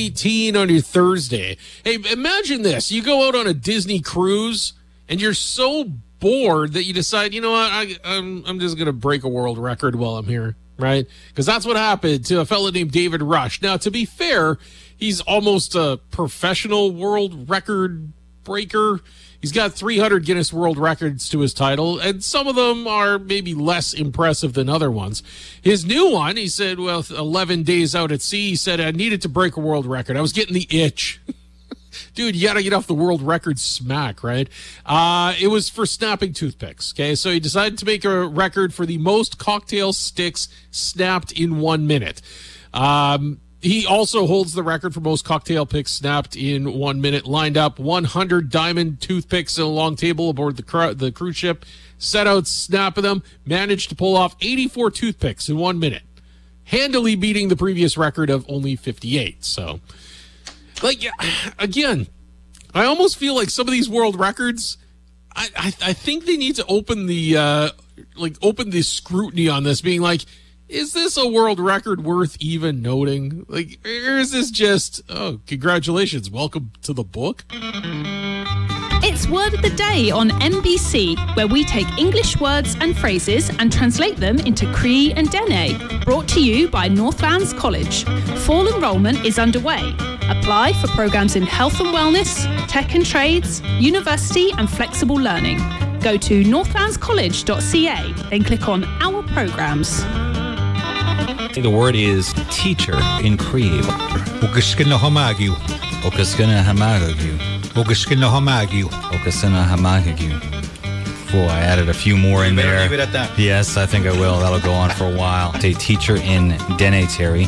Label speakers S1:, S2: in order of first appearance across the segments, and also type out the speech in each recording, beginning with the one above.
S1: 4:18 on your Thursday. Hey, imagine this. You go out on a Disney cruise and you're so bored that you decide, you know what, I'm just going to break a world record while I'm here, right? Because that's what happened to a fellow named David Rush. Now, to be fair, he's almost a professional world record breaker. He's got 300 Guinness World Records to his title, and some of them are maybe less impressive than other ones. His new one, he said, well, 11 days out at sea, he said, I needed to break a world record. I was getting the itch. Dude, you got to get off the world record smack, right? It was for snapping toothpicks, okay? So he decided to make a record for the most cocktail sticks snapped in 1 minute. He also holds the record for most cocktail picks snapped in 1 minute. Lined up 100 diamond toothpicks in a long table aboard the cruise ship. Set out snapping them. Managed to pull off 84 toothpicks in 1 minute. Handily beating the previous record of only 58. So, like, again, I almost feel like some of these world records, I think they need to open the scrutiny on this, being like, is this a world record worth even noting? Like, or is this just, oh, congratulations, welcome to the book?
S2: It's Word of the Day on NBC, where we take English words and phrases and translate them into Cree and Dene. Brought to you by Northlands College. Fall enrolment is underway. Apply for programs in health and wellness, tech and trades, university and flexible learning. Go to northlandscollege.ca, then click on Our Programs.
S3: The word is teacher in Cree.
S4: Ogaskina Hamagu.
S3: Okaskina Hamagagu.
S4: Ogaskina Hamagu.
S3: Okasina Hamagagu. Boy, I added a few more in there.
S4: Leave it at that.
S3: Yes, I think I will. That'll go on for a while. A teacher in Dene, Terry.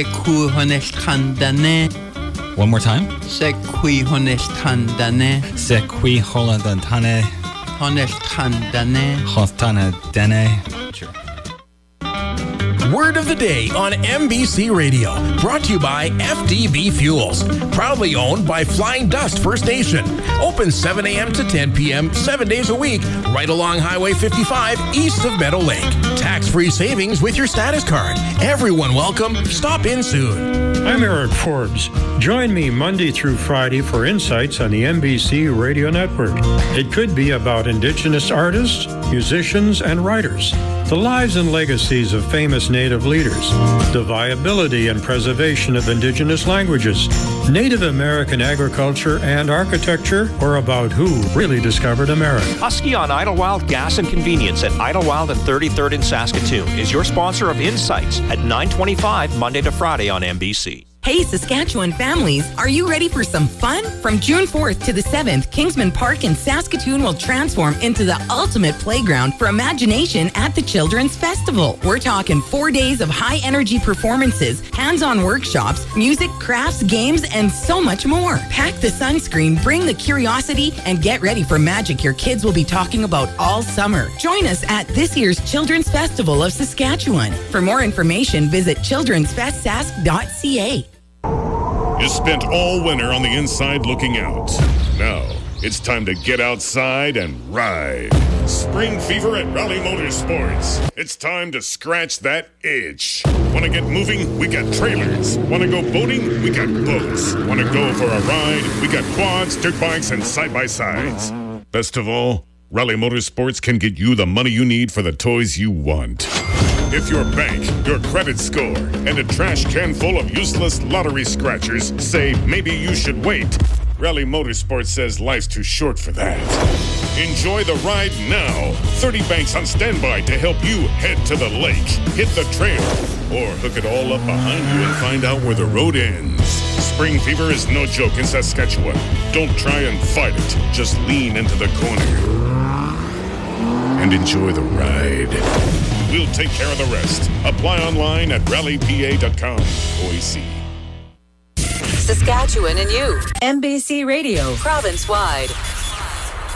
S3: One more time.
S5: Sekui honestandane.
S3: Sekui holandantane.
S5: Honestandane.
S3: Hostana Dene.
S6: Word of the Day on NBC Radio. Brought to you by FDB Fuels. Proudly owned by Flying Dust First Nation. Open 7 a.m. to 10 p.m. 7 days a week. Right along Highway 55 east of Meadow Lake. Tax-free savings with your status card. Everyone welcome. Stop in soon.
S7: I'm Eric Forbes. Join me Monday through Friday for insights on the NBC Radio Network. It could be about Indigenous artists, musicians, and writers, the lives and legacies of famous Native leaders, the viability and preservation of Indigenous languages, Native American agriculture and architecture, or about who really discovered America.
S8: Husky on Idlewild Gas and Convenience at Idlewild and 33rd in Saskatoon is your sponsor of Insights at 9:25 Monday to Friday on NBC.
S9: Hey, Saskatchewan families, are you ready for some fun? From June 4th to the 7th, Kingsman Park in Saskatoon will transform into the ultimate playground for imagination at the Children's Festival. We're talking 4 days of high-energy performances, hands-on workshops, music, crafts, games, and so much more. Pack the sunscreen, bring the curiosity, and get ready for magic your kids will be talking about all summer. Join us at this year's Children's Festival of Saskatchewan. For more information, visit childrensfestsask.ca.
S10: You spent all winter on the inside looking out. Now, it's time to get outside and ride. Spring fever at Rally Motorsports. It's time to scratch that itch. Want to get moving? We got trailers. Want to go boating? We got boats. Want to go for a ride? We got quads, dirt bikes, and side-by-sides. Best of all, Rally Motorsports can get you the money you need for the toys you want. If your bank, your credit score, and a trash can full of useless lottery scratchers say maybe you should wait, Rally Motorsports says life's too short for that. Enjoy the ride now. 30 banks on standby to help you head to the lake, hit the trail, or hook it all up behind you and find out where the road ends. Spring fever is no joke in Saskatchewan. Don't try and fight it. Just lean into the corner and enjoy the ride. We'll take care of the rest. Apply online at rallypa.com. OAC.
S11: Saskatchewan and you. NBC Radio. Province-wide.